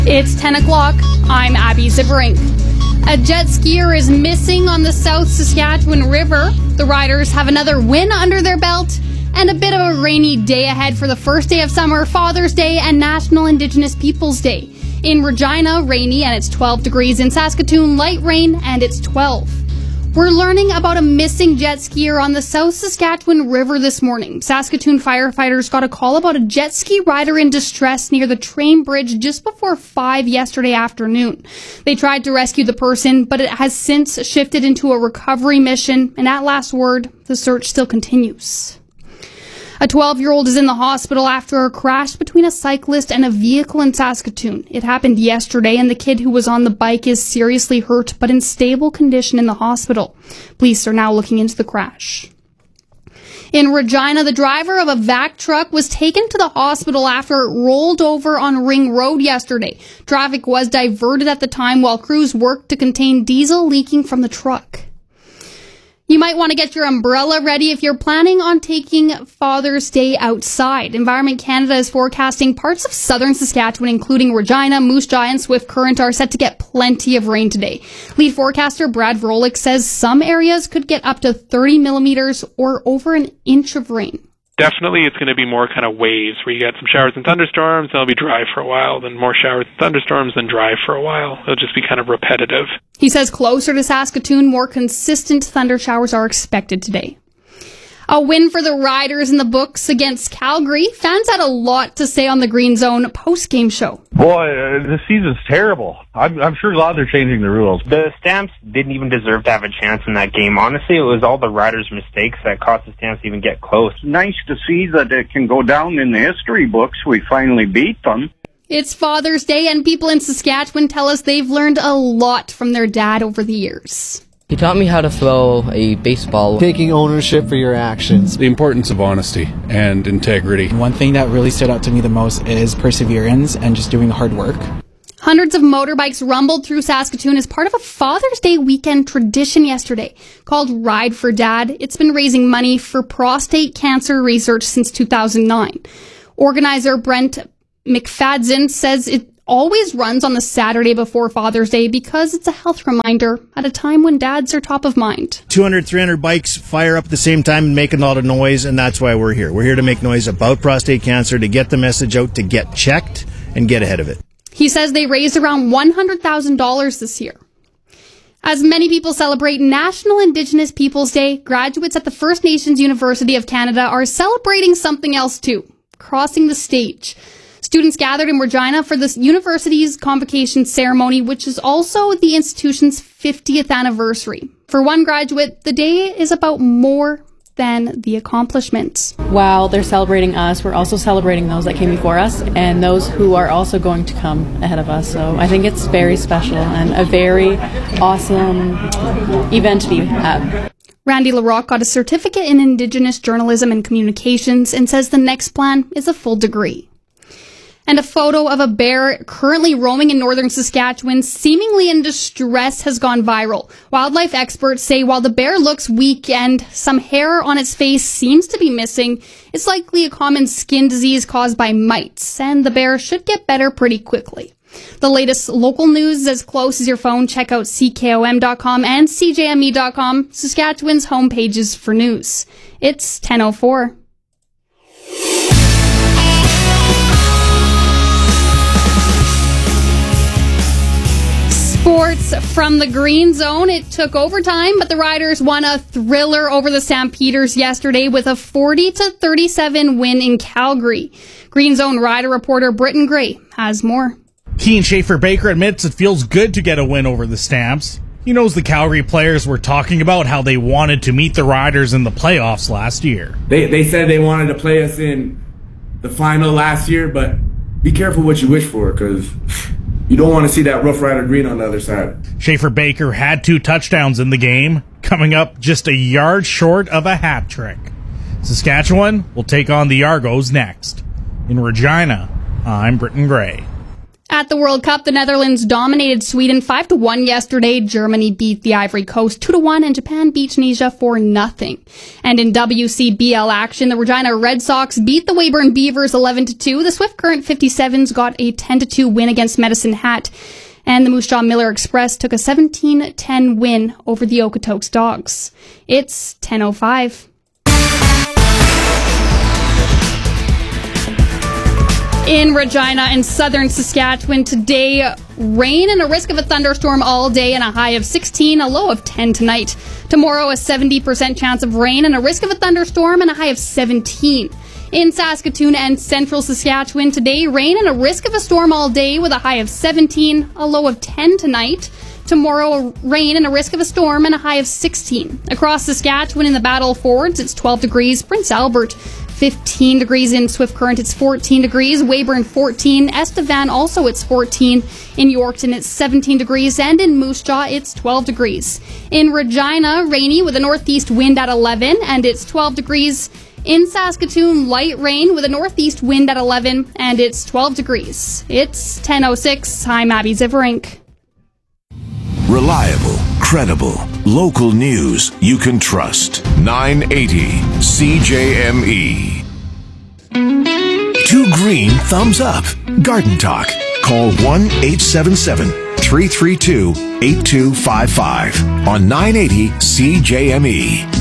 It's 10 o'clock. I'm Abby Ziverink. A jet skier is missing on the South Saskatchewan River. The riders have another win under their belt and a bit of a rainy day ahead for the first day of summer, Father's Day, and National Indigenous Peoples Day. In Regina, rainy and it's 12 degrees. In Saskatoon, light rain and it's 12. We're learning about a missing jet skier on the South Saskatchewan River this morning. Saskatoon firefighters got a call about a jet ski rider in distress near the train bridge just before 5 yesterday afternoon. They tried to rescue the person, but it has since shifted into a recovery mission, and at last word, the search still continues. A 12-year-old is in the hospital after a crash between a cyclist and a vehicle in Saskatoon. It happened yesterday, and the kid who was on the bike is seriously hurt but in stable condition in the hospital. Police are now looking into the crash. In Regina, the driver of a vac truck was taken to the hospital after it rolled over on Ring Road yesterday. Traffic was diverted at the time while crews worked to contain diesel leaking from the truck. You might want to get your umbrella ready if you're planning on taking Father's Day outside. Environment Canada is forecasting parts of southern Saskatchewan, including Regina, Moose Jaw, and Swift Current, are set to get plenty of rain today. Lead forecaster Brad Vrolik says some areas could get up to 30 millimeters or over an inch of rain. Definitely it's going to be more kind of waves where you get some showers and thunderstorms, then it'll be dry for a while, then more showers and thunderstorms, then dry for a while. It'll just be kind of repetitive. He says closer to Saskatoon, more consistent thunder showers are expected today. A win for the Riders in the books against Calgary. Fans had a lot to say on the Green Zone post-game show. Boy, this season's terrible. I'm sure glad they're changing the rules. The Stamps didn't even deserve to have a chance in that game. Honestly, it was all the Riders' mistakes that cost the Stamps to even get close. Nice to see that it can go down in the history books. We finally beat them. It's Father's Day, and people in Saskatchewan tell us they've learned a lot from their dad over the years. He taught me how to throw a baseball. Taking ownership for your actions. The importance of honesty and integrity. One thing that really stood out to me the most is perseverance and just doing hard work. Hundreds of motorbikes rumbled through Saskatoon as part of a Father's Day weekend tradition yesterday called Ride for Dad. It's been raising money for prostate cancer research since 2009. Organizer Brent McFadden says it always runs on the Saturday before Father's Day because it's a health reminder at a time when dads are top of mind. 200, 300 bikes fire up at the same time and make a lot of noise, and that's why we're here. We're here to make noise about prostate cancer, to get the message out, to get checked and get ahead of it. He says they raised around $100,000 this year. As many people celebrate National Indigenous Peoples Day, graduates at the First Nations University of Canada are celebrating something else too, crossing the stage. Students gathered in Regina for the university's convocation ceremony, which is also the institution's 50th anniversary. For one graduate, the day is about more than the accomplishments. While they're celebrating us, we're also celebrating those that came before us and those who are also going to come ahead of us. So I think it's very special and a very awesome event to be at. Randy LaRocque got a certificate in Indigenous Journalism and Communications and says the next plan is a full degree. And a photo of a bear currently roaming in northern Saskatchewan, seemingly in distress, has gone viral. Wildlife experts say while the bear looks weak and some hair on its face seems to be missing, it's likely a common skin disease caused by mites, and the bear should get better pretty quickly. The latest local news is as close as your phone. Check out CKOM.com and CJME.com, Saskatchewan's homepages for news. It's 10:04. Sports from the Green Zone. It took overtime, but the Riders won a thriller over the Stampeders yesterday with a 40-37 win in Calgary. Green Zone Rider reporter Britton Gray has more. Keane Schaefer-Baker admits it feels good to get a win over the Stamps. He knows the Calgary players were talking about how they wanted to meet the Riders in the playoffs last year. They said they wanted to play us in the final last year, but be careful what you wish for, because you don't want to see that Rough Rider green on the other side. Schaefer-Baker had 2 touchdowns in the game, coming up just a yard short of a hat trick. Saskatchewan will take on the Argos next. In Regina, I'm Britton Gray. At the World Cup, the Netherlands dominated Sweden 5-1 yesterday. Germany beat the Ivory Coast 2-1, and Japan beat Tunisia 4-0. And in WCBL action, the Regina Red Sox beat the Weyburn Beavers 11-2. The Swift Current 57s got a 10-2 win against Medicine Hat. And the Moose Jaw Miller Express took a 17-10 win over the Okotoks Dogs. It's 10:05. In Regina and southern Saskatchewan today, rain and a risk of a thunderstorm all day and a high of 16, a low of 10 tonight. Tomorrow, a 70% chance of rain and a risk of a thunderstorm and a high of 17. In Saskatoon and central Saskatchewan today, rain and a risk of a storm all day with a high of 17, a low of 10 tonight. Tomorrow, rain and a risk of a storm and a high of 16. Across Saskatchewan in the Battle Fords, it's 12 degrees. Prince Albert, 15 degrees. In Swift Current, it's 14 degrees. Weyburn, 14. Estevan, also it's 14. In Yorkton, it's 17 degrees. And in Moose Jaw, it's 12 degrees. In Regina, rainy with a northeast wind at 11, and it's 12 degrees. In Saskatoon, light rain with a northeast wind at 11, and it's 12 degrees. It's 10:06. I'm Abby Ziverink. Reliable, credible, local news you can trust. 980 CJME. 2 green thumbs up. Garden Talk. Call 1-877-332-8255 on 980 CJME.